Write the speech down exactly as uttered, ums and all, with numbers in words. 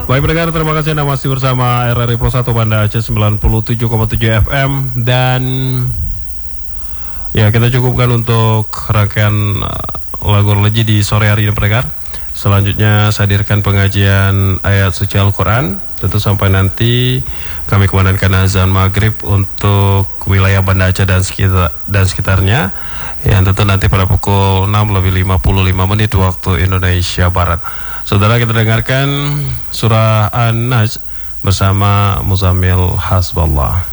Baik pendengar, terima kasih Anda masih bersama R R I Pro satu Banda Aceh sembilan puluh tujuh koma tujuh F M. Dan ya, kita cukupkan untuk rangkaian lagu religi di sore hari ini pendengar. Selanjutnya saya hadirkan pengajian ayat suci Al-Quran. Tentu sampai nanti kami kumandangkan azan maghrib untuk wilayah Banda Aceh dan sekitar, dan sekitarnya. Yang tentu nanti pada pukul enam lebih lima puluh lima menit waktu Indonesia Barat. Saudara, kita dengarkan surah An-Najm bersama Muzammil Hasballah.